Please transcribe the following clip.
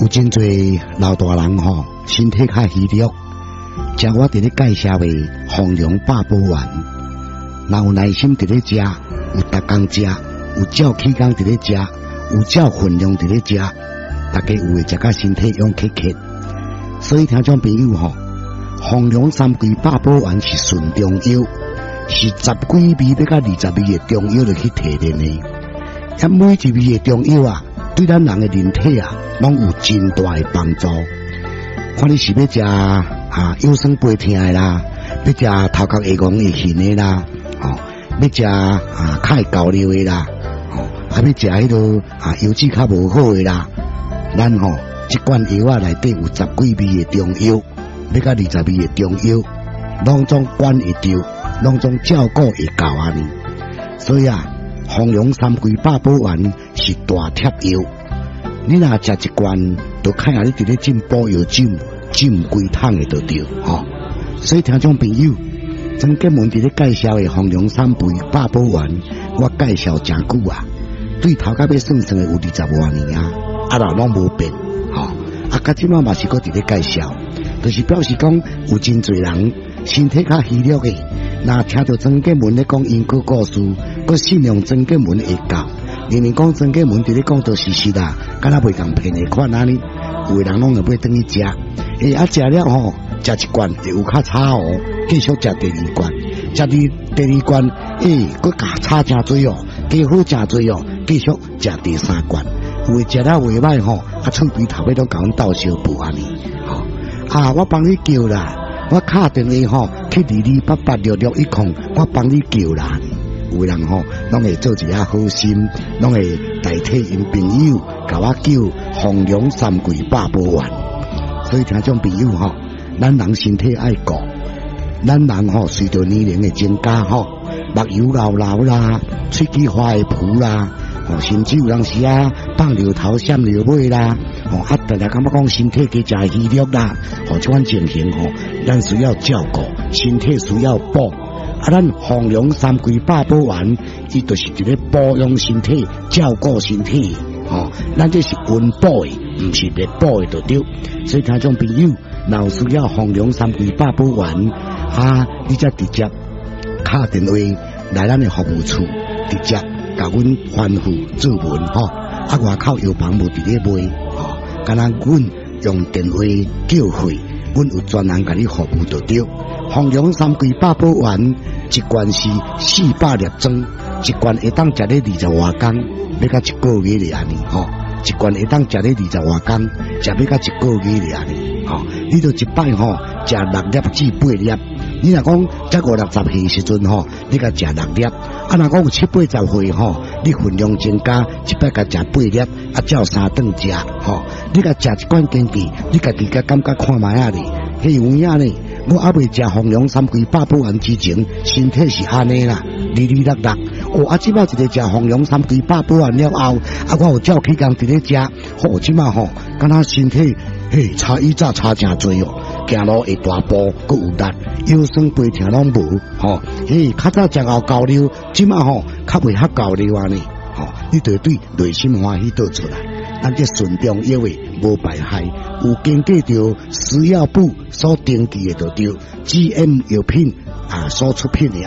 有真侪老大人身体较虚弱，像我伫咧介绍的丰隆百宝丸，若有耐心伫咧食，有逐工食，有照起工伫咧食，有照分量伫咧食，大家有会食甲身体勇气克。所以听众朋友丰隆三桂百宝丸是纯中药，是10几味要到20味的中药就去提炼的。啊，每一味的中药对咱人的人体拢有真大的帮助。看你是要食腰酸背痛的啦，要食头壳会戆会晕的啦，要食较会交流的啦，要食迄个油脂较无好的啦，咱这罐药内底有10几味的中药，要到20味的中药，拢总管会着，拢总照顾会到呢。所以丰隆三桂百宝丸是大贴药，你若食一罐，就看下你伫咧进补药浸规桶的就对所以听众朋友，曾建文伫咧介绍的丰隆三桂百宝丸，我介绍真久对头壳要算算的有20多年若拢无变到即马嘛是搁伫咧介绍，就是表示讲有真侪人身体较虚弱的，若听到曾建文咧讲因果故事，搁信用曾建文会教，明明讲曾建文伫咧讲都是实敢若袂共骗的款呢，有的人拢会买转去食，食了食一罐会有较差继续食第二罐，食第二罐搁加差真多加好真多继续食第3罐，有的食了袂歹喙边头尾都甲阮斗相补我帮你叫啦，我敲电话去22886610，我帮你叫啦。有人拢会做一下好心，拢会代替因朋友甲我叫丰隆三桂百宝丸。所以听众朋友咱人身体爱顾，咱人随着年龄的增加目睭老啦，喙齿花会浮啦，甚至有当时放尿头闪尿尾啦，大家感觉讲身体加食虚弱啦，这款情形咱需要照顾，身体需要补。咱丰隆三桂百宝丸，伊就是伫咧保养身体、照顾身体，咱这是温补的，唔是热补的，就对。所以听众朋友，若需要丰隆三桂百宝丸，你则直接敲电话来咱的服务处，直接甲阮吩咐做文外口药房无伫咧卖，敢若阮用电话叫费，阮有专人甲你服务就对。丰隆三桂百宝丸一罐是400粒装，一罐会当食咧20多天，要到1个月了一罐会当食咧20多天，食要到1个月了你就一摆食6粒至8粒。你若讲才50-60岁时阵你甲食6粒，若讲有70-80岁你分量增加，一摆甲食8粒，照3顿食你甲食一罐经济，你家己甲感觉看卖咧，有影呢。我未食丰隆三桂百宝丸之前，身体是安尼啦，哩落。即摆一个食丰隆三桂百宝丸了后，我有照起工伫咧食，即摆敢若身体差以早差真多行路会大步，搁有力，腰酸背痛拢无较早食后交流，即摆较袂遐交流呢你就对内心欢喜倒出来。咱这纯中药的无败害，有经过着食药部所登记的就对 GM 药品所出品的